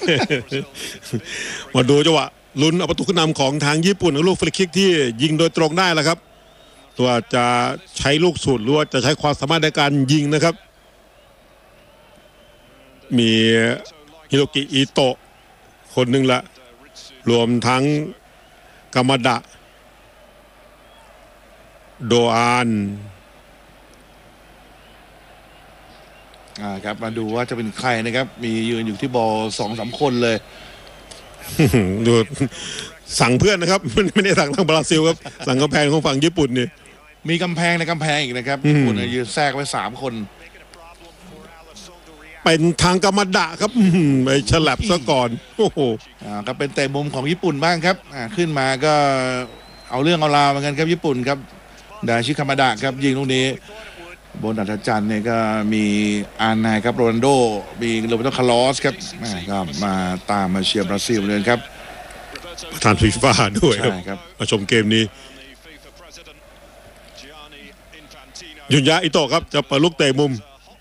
มาดูจังหวะลุ้นเอาประตูขึ้นนำของทางญี่ปุ่นลูกฟรีคิกที่ยิงโดยตรงได้แล้วครับตัวจะใช้ลูกสูตรหรือว่าจะใช้ความสามารถในการยิงนะครับมีฮิโรกิอิโตะคนหนึ่งละรวมทั้งกามาดะโดอานครับมาดูว่าจะเป็นใครนะครับมียืนอยู่ที่บอล2-3 คนเลยดูสั่งเพื่อนนะครับไม่ได้สั่งทางบราซิลครับสั่งกำแพงของฝั่งญี่ปุ่นนี่มีกำแพงในกำแพงอีกนะครับญี่ปุ่นยืนแทรกไว้3 คนเป็นทางกามาดะครับไปฉลับซะก่อนโอ้โหก็เป็นเตะมุมของญี่ปุ่นบ้างครับขึ้นมาก็เอาเรื่องเอาราวเหมือนกันครับญี่ปุ่นครับดาชิคามาดะครับยิงลูกนี้บนอัธจันทร์เนี่ยก็มีอานายครับโรนัลโดมีโรเบโตคาร์ลอสครับก็มาตามมาเชียร์บราซิลเลยครับประธานฟีฟ่าด้วยครับมาชมเกมนี้ยุนยาอิโตะครับจะเปิดลูกเตะมุม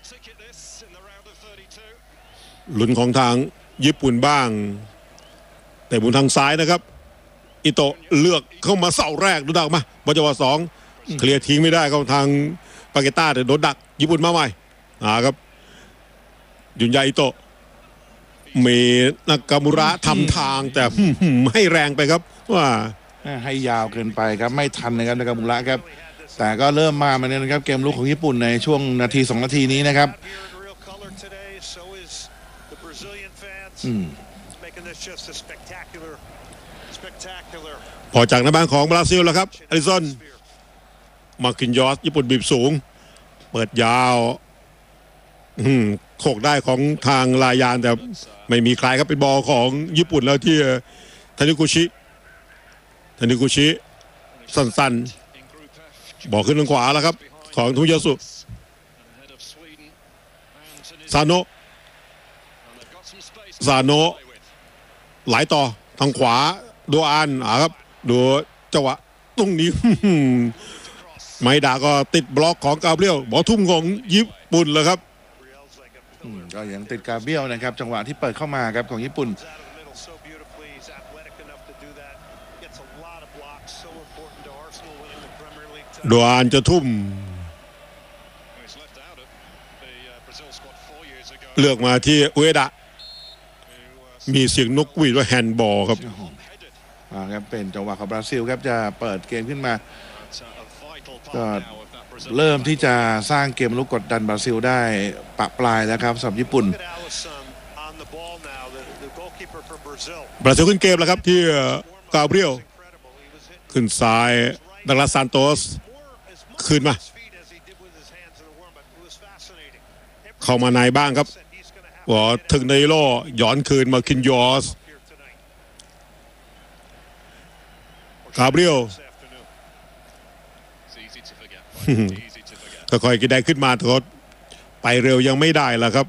ลุ้นของทางญี่ปุ่นบ้างแต่มุมทางซ้ายนะครับอิโตะเลือกเข้ามาเสาแรกดูดักมาบอลจังหวะ2เคลียร์ทิ้งไม่ได้เข้าทางปาเกต้าแต่โดนดักญี่ปุ่นมาใหม่ครับยุนยาอิโตะมีนากามุระทำทางแต่ให้แรงไปครับว่าให้ยาวเกินไปครับไม่ทันนะครับนากามุระครับแต่ก็เริ่มมาเนี่ยนะครับเกมลุกของญี่ปุ่นในช่วงนาที2 นาทีนี้นะครับพอจากหน้าบ้านของบราซิลแล้วครับอลิสันมาคินยอสญี่ปุ่นบีบสูงเปิดยาวโขกได้ของทางลายานแต่ไม่มีใครครับเป็นบอลของญี่ปุ่นแล้วที่ทานิกุชิสั้นๆบอลขึ้นทางขวาแล้วครับของทุยาสุซาโนะไหลต่อทางขวาดูอานครับดูจังหวะตรงนี้ไมดาก็ติดบล็อกของกาเบรียลบอลทุ่มของญี่ปุ่นเลยครับก็ยังติดกาเบรียลนะครับจังหวะที่เปิดเข้ามาครับของญี่ปุ่นดูอานจะทุ่มเลือกมาที่อุเอดะมีเสียงนกหวีดว่าแฮนด์บอลครับเป็นจังหวะของบราซิลครับจะเปิดเกมขึ้นมาก็เริ่มที่จะสร้างเกมลุกกดดันบราซิลได้ปะปลายแล้วครับสำหรับญี่ปุ่นบราซิลขึ้นเกมแล้วครับที่กาเบรียลขึ้นซ้ายดักลาสซานโตสขึ้นมาเข้ามาในบ้างครับถึงในโลย้อนคืนมาคินยอสกาเบรียลค่อยๆกินได้ขึ้นมาแต่ไปเร็วยังไม่ได้แล้วครับ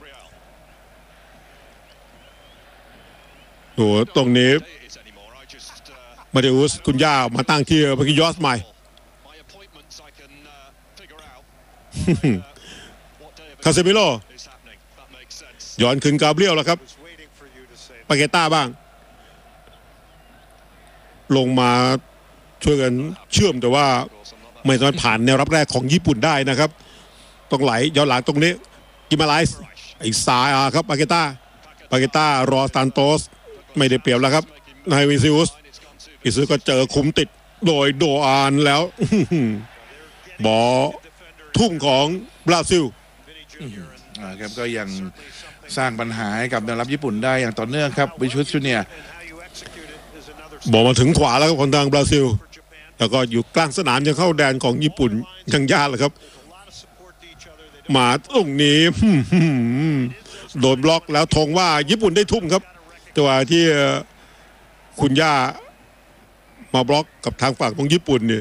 โหตรงนี้มาเดอุสคุณย่ามาตั้งที่มาคินยอสใหม่คาเซมิโลย้อนขึ้นกาเบรียลแล้วครับปาเกต้าบ้างลงมาช่วยกันเชื่อมแต่ว่าไม่สามารถผ่านแนวรับแรกของญี่ปุ่นได้นะครับต้องไหลย้อนหลังตรงนี้กิมาไลส์ไอ้ซ้ายครับปาเกต้ารอซานโตสไม่ได้เปรียบแล้วครับนายวิซิอุสก็เจอคุมติดโดยโดอานแล้วบอลทุ่มของบราซิลครับก็ยังสร้างปัญหาให้กับแนวรับญี่ปุ่นได้อย่างต่อเนื่องครับวิชุสจูเนียร์บอกมาถึงขวาแล้วครับของทางบราซิลแล้วก็อยู่กลางสนามยังเข้าแดนของญี่ปุ่นยังยากเลยครับมาตรงนี้โดนบล็อกแล้วธงว่าญี่ปุ่นได้ทุ่มครับจังหวะที่คุณย่ามาบล็อกกับทางฝั่งของญี่ปุ่นเนี่ย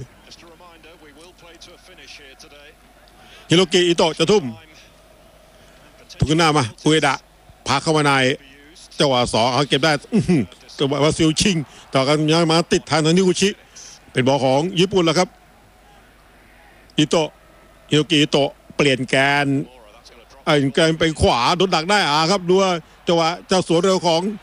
ฮิโรกิอิโตะจะทุ่มถูกขึ้นหน้ามาอุเอดะพาเข้ามาในจังหวะ2เขาเก็บได้จังหวะวาซิลชิงต่อกันย้ายมาติดทางทานิกุชิเป็นบอลของญี่ปุ่นแล้วครับอิโตะฮิโรกิอิโตะเปลี่ยนแกนไปขวาโดนดักได้ครับดูว่าจังหวะเจ้าสวนเร็วของ